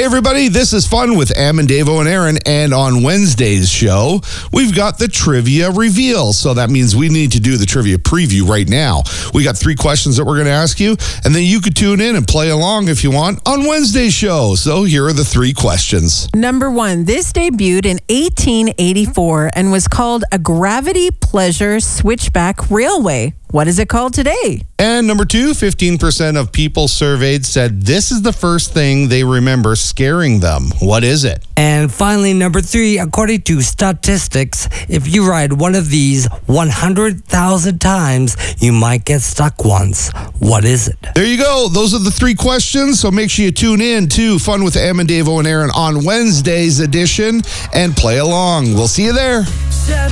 Hey everybody, this is Fun with Am and Davo and Aaron, and on Wednesday's show, we've got the trivia reveal. So that means we need to do the trivia preview right now. We got 3 questions that we're going to ask you, and then you could tune in and play along if you want on Wednesday's show. So here are the 3 questions. Number 1, this debuted in 1884 and was called a Gravity Pleasure Switchback Railway. What is it called today? And number 2, 15% of people surveyed said this is the first thing they remember scaring them. What is it? And finally, number 3, according to statistics, if you ride one of these 100,000 times, you might get stuck once. What is it? There you go. Those are the 3 questions. So make sure you tune in to Fun with Am and Davo and Aaron on Wednesday's edition and play along. We'll see you there.